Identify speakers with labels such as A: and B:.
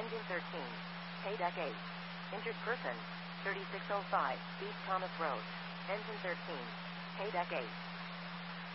A: Engine 13. Paydeck 8. Injured person, 3605 East Thomas Road. Engine 13. Paydeck 8.